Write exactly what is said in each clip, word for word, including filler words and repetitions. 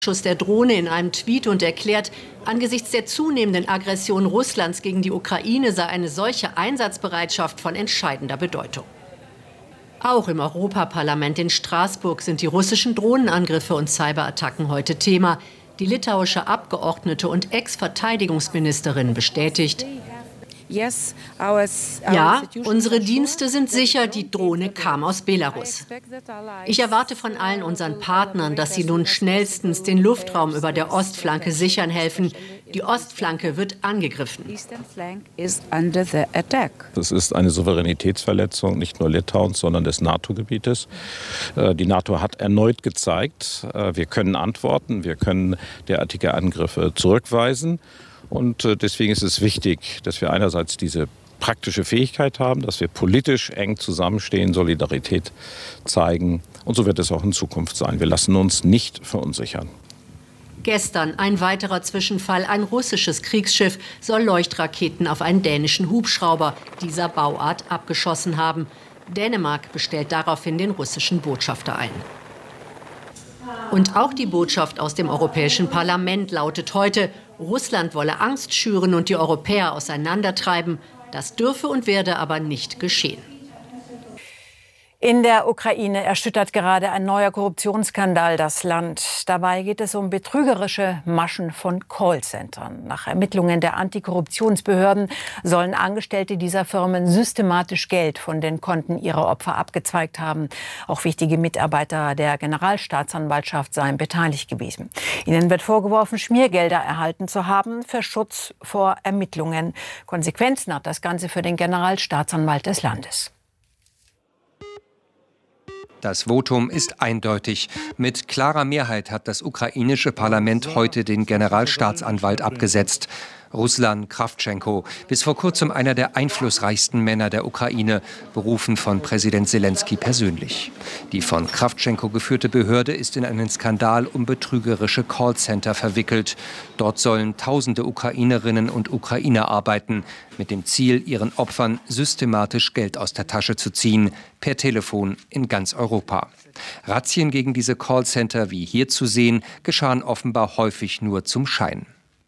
Schuss der Drohne in einem Tweet und erklärt, angesichts der zunehmenden Aggression Russlands gegen die Ukraine sei eine solche Einsatzbereitschaft von entscheidender Bedeutung. Auch im Europaparlament in Straßburg sind die russischen Drohnenangriffe und Cyberattacken heute Thema. Die litauische Abgeordnete und Ex-Verteidigungsministerin bestätigt: Ja, unsere Dienste sind sicher, die Drohne kam aus Belarus. Ich erwarte von allen unseren Partnern, dass sie nun schnellstens den Luftraum über der Ostflanke sichern helfen. Die Ostflanke wird angegriffen. Das ist eine Souveränitätsverletzung nicht nur Litauens, sondern des NATO-Gebietes. Die NATO hat erneut gezeigt, wir können antworten, wir können derartige Angriffe zurückweisen. Und deswegen ist es wichtig, dass wir einerseits diese praktische Fähigkeit haben, dass wir politisch eng zusammenstehen, Solidarität zeigen. Und so wird es auch in Zukunft sein. Wir lassen uns nicht verunsichern. Gestern ein weiterer Zwischenfall. Ein russisches Kriegsschiff soll Leuchtraketen auf einen dänischen Hubschrauber dieser Bauart abgeschossen haben. Dänemark bestellt daraufhin den russischen Botschafter ein. Und auch die Botschaft aus dem Europäischen Parlament lautet heute: Russland wolle Angst schüren und die Europäer auseinandertreiben. Das dürfe und werde aber nicht geschehen. In der Ukraine erschüttert gerade ein neuer Korruptionsskandal das Land. Dabei geht es um betrügerische Maschen von Callcentern. Nach Ermittlungen der Antikorruptionsbehörden sollen Angestellte dieser Firmen systematisch Geld von den Konten ihrer Opfer abgezweigt haben. Auch wichtige Mitarbeiter der Generalstaatsanwaltschaft seien beteiligt gewesen. Ihnen wird vorgeworfen, Schmiergelder erhalten zu haben für Schutz vor Ermittlungen. Konsequenzen hat das Ganze für den Generalstaatsanwalt des Landes. Das Votum ist eindeutig. Mit klarer Mehrheit hat das ukrainische Parlament heute den Generalstaatsanwalt abgesetzt. Ruslan Krawtschenko, bis vor kurzem einer der einflussreichsten Männer der Ukraine, berufen von Präsident Selenskyj persönlich. Die von Krawtschenko geführte Behörde ist in einen Skandal um betrügerische Callcenter verwickelt. Dort sollen tausende Ukrainerinnen und Ukrainer arbeiten, mit dem Ziel, ihren Opfern systematisch Geld aus der Tasche zu ziehen, per Telefon in ganz Europa. Razzien gegen diese Callcenter, wie hier zu sehen, geschahen offenbar häufig nur zum Schein.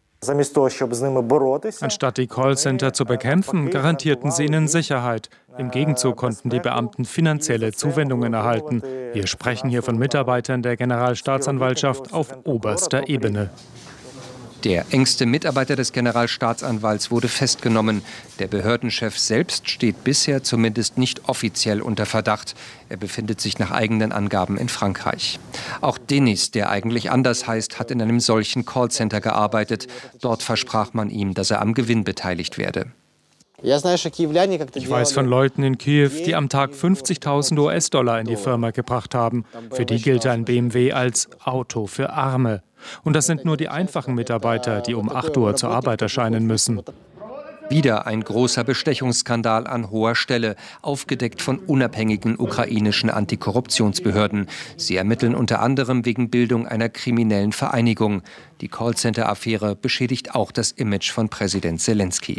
Anstatt die Callcenter zu bekämpfen, garantierten sie ihnen Sicherheit. Im Gegenzug konnten die Beamten finanzielle Zuwendungen erhalten. Wir sprechen hier von Mitarbeitern der Generalstaatsanwaltschaft auf oberster Ebene. Der engste Mitarbeiter des Generalstaatsanwalts wurde festgenommen. Der Behördenchef selbst steht bisher zumindest nicht offiziell unter Verdacht. Er befindet sich nach eigenen Angaben in Frankreich. Auch Denis, der eigentlich anders heißt, hat in einem solchen Callcenter gearbeitet. Dort versprach man ihm, dass er am Gewinn beteiligt werde. Ich weiß von Leuten in Kiew, die am Tag fünfzigtausend U S-Dollar in die Firma gebracht haben. Für die gilt ein B M W als Auto für Arme. Und das sind nur die einfachen Mitarbeiter, die um acht Uhr zur Arbeit erscheinen müssen. Wieder ein großer Bestechungsskandal an hoher Stelle, aufgedeckt von unabhängigen ukrainischen Antikorruptionsbehörden. Sie ermitteln unter anderem wegen Bildung einer kriminellen Vereinigung. Die Callcenter-Affäre beschädigt auch das Image von Präsident Selenskyj.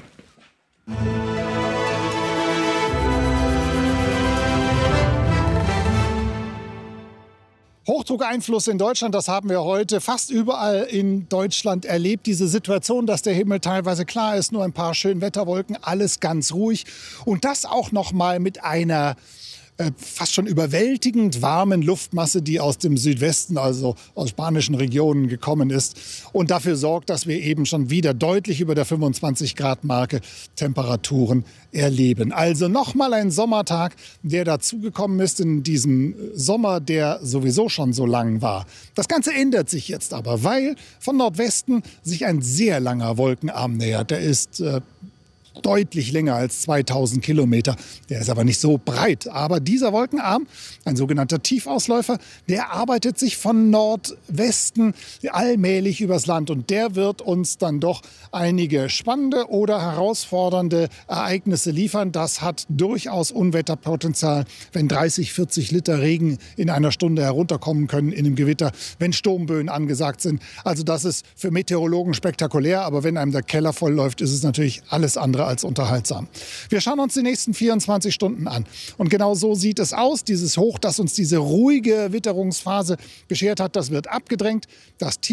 Hochdruckeinfluss in Deutschland, das haben wir heute fast überall in Deutschland erlebt. Diese Situation, dass der Himmel teilweise klar ist, nur ein paar Schönwetterwolken, alles ganz ruhig. Und das auch noch mal mit einer äh, fast schon überwältigend warmen Luftmasse, die aus dem Südwesten, also aus spanischen Regionen gekommen ist und dafür sorgt, dass wir eben schon wieder deutlich über der fünfundzwanzig Grad Marke Temperaturen erleben. Also nochmal ein Sommertag, der dazugekommen ist in diesem Sommer, der sowieso schon so lang war. Das Ganze ändert sich jetzt aber, weil von Nordwesten sich ein sehr langer Wolkenarm nähert. Der ist äh, deutlich länger als zweitausend Kilometer. Der ist aber nicht so breit. Aber dieser Wolkenarm, ein sogenannter Tiefausläufer, der arbeitet sich von Nordwesten allmählich übers Land. Und der wird uns dann doch einige spannende oder herausfordernde Ereignisse liefern. Das hat durchaus Unwetterpotenzial, wenn dreißig, vierzig Liter Regen in einer Stunde herunterkommen können in einem Gewitter, wenn Sturmböen angesagt sind. Also das ist für Meteorologen spektakulär. Aber wenn einem der Keller voll läuft, ist es natürlich alles andere als unterhaltsam. Wir schauen uns die nächsten vierundzwanzig Stunden an. Und genau so sieht es aus. Dieses Hoch, das uns diese ruhige Witterungsphase beschert hat, das wird abgedrängt. Das